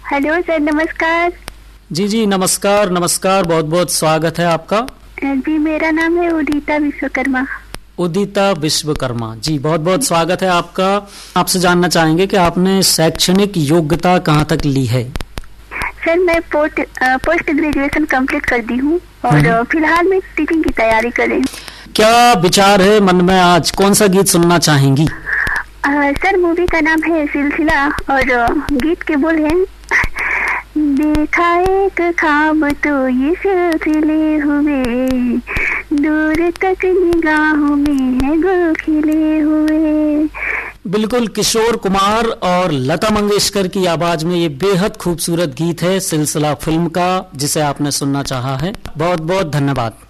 Hello sir, नमस्कार। जी जी नमस्कार नमस्कार, बहुत बहुत स्वागत है आपका। जी, मेरा नाम है उदिता विश्वकर्मा। उदिता विश्वकर्मा जी, बहुत बहुत स्वागत है आपका। आपसे जानना चाहेंगे कि आपने शैक्षणिक योग्यता कहाँ तक ली है? सर, मैं पोस्ट ग्रेजुएशन कंप्लीट कर दी हूँ और फिलहाल मैं टीचिंग की तैयारी कर रही हूँ। क्या विचार है मन में, आज कौन सा गीत सुनना चाहेंगी? सर, मूवी का नाम है सिलसिला और गीत के बोल हैं, देखा एक ख्वाब तो ये सिलसिले हुए, दूर तक निगाहों में है गुल खिले हुए। बिल्कुल, किशोर कुमार और लता मंगेशकर की आवाज में ये बेहद खूबसूरत गीत है सिलसिला फिल्म का, जिसे आपने सुनना चाहा है। बहुत बहुत धन्यवाद।